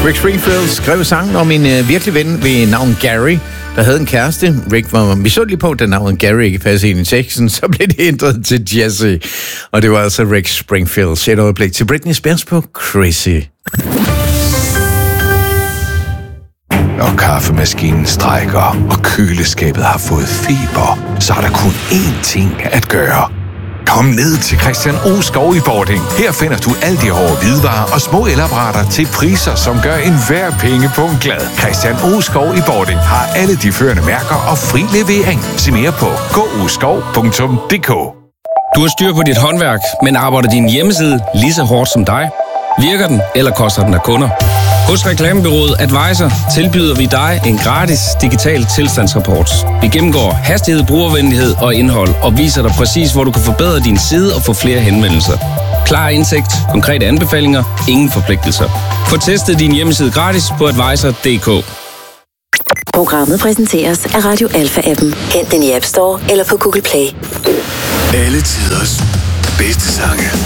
Rick Springfield skrev sangen om en virkelig ven ved navn Gary, der havde en kæreste. Rick var misundelig på, da navnet Gary ikke passede ind i teksten, så blev det ændret til Jesse. Og det var altså Rick Springfield. Et øjeblik til Britney Spears på Crazy. Når kaffemaskinen strækker, og køleskabet har fået feber, så er der kun én ting at gøre. Kom ned til Christian O. Skov i Bording. Her finder du alt det hårde hvidevarer og små elapparater til priser, som gør enhver pengepunkt glad. Christian O. Skov i Bording har alle de førende mærker og fri levering. Se mere på goskov.dk. Du har styr på dit håndværk, men arbejder din hjemmeside lige så hårdt som dig? Virker den, eller koster den af kunder? Hos Reklamebureauet Advisor tilbyder vi dig en gratis digital tilstandsrapport. Vi gennemgår hastighed, brugervenlighed og indhold og viser dig præcis, hvor du kan forbedre din side og få flere henvendelser. Klar indsigt, konkrete anbefalinger, ingen forpligtelser. Få testet din hjemmeside gratis på advisor.dk. Programmet præsenteres af Radio Alpha-appen. Hent den i App Store eller på Google Play. Alle tiders bedste sange.